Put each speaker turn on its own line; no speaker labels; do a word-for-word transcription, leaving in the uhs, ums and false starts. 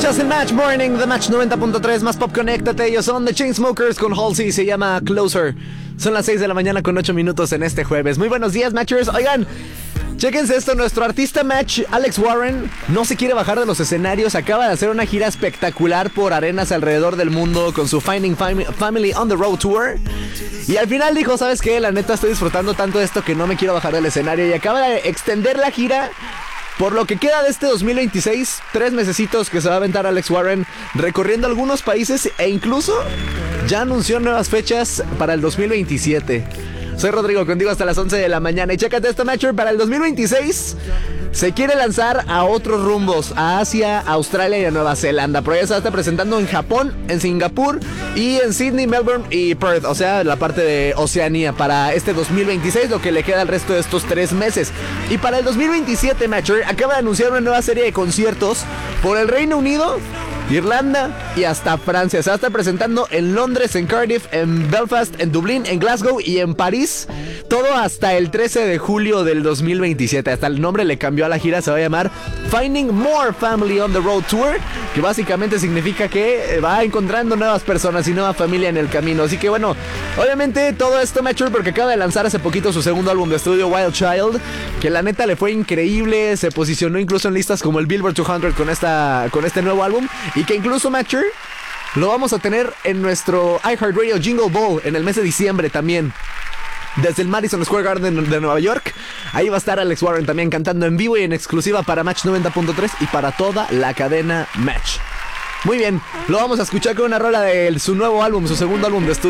Escuchas el Match Morning de Match noventa punto tres, más pop, conéctate. Ellos son The Chainsmokers con Halsey, se llama Closer. Son las seis de la mañana con ocho minutos en este jueves. Muy buenos días, Matchers. Oigan, chéquense esto, nuestro artista Match, Alex Warren, no se quiere bajar de los escenarios. Acaba de hacer una gira espectacular por arenas alrededor del mundo con su Finding Family on the Road Tour. Y al final dijo, ¿sabes qué? La neta estoy disfrutando tanto de esto que no me quiero bajar del escenario. Y acaba de extender la gira por lo que queda de este dos mil veintiséis. Tres mesecitos que se va a aventar Alex Warren recorriendo algunos países e incluso ya anunció nuevas fechas para el dos mil veintisiete. Soy Rodrigo, contigo hasta las once de la mañana. Y chécate esto, Matcher, para el dos mil veintiséis se quiere lanzar a otros rumbos, a Asia, a Australia y a Nueva Zelanda. Pero ya se está presentando en Japón, en Singapur y en Sydney, Melbourne y Perth. O sea, la parte de Oceanía para este dos mil veintiséis, lo que le queda al resto de estos tres meses. Y para el dos mil veintisiete, Matcher acaba de anunciar una nueva serie de conciertos por el Reino Unido, Irlanda y hasta Francia. Se va a estar presentando en Londres, en Cardiff, en Belfast, en Dublín, en Glasgow y en París. Todo hasta el trece de julio del dos mil veintisiete. Hasta el nombre le cambió a la gira. Se va a llamar Finding More Family on the Road Tour, que básicamente significa que va encontrando nuevas personas y nueva familia en el camino. Así que bueno, obviamente todo esto, Mature, porque acaba de lanzar hace poquito su segundo álbum de estudio, Wild Child, que la neta le fue increíble. Se posicionó incluso en listas como el Billboard doscientos con, esta, con este nuevo álbum. Y que incluso, Matcher, lo vamos a tener en nuestro iHeartRadio Jingle Ball en el mes de diciembre también. Desde el Madison Square Garden de Nueva York. Ahí va a estar Alex Warren también cantando en vivo y en exclusiva para Match noventa punto tres y para toda la cadena Match. Muy bien, lo vamos a escuchar con una rola de su nuevo álbum, su segundo álbum de estudio.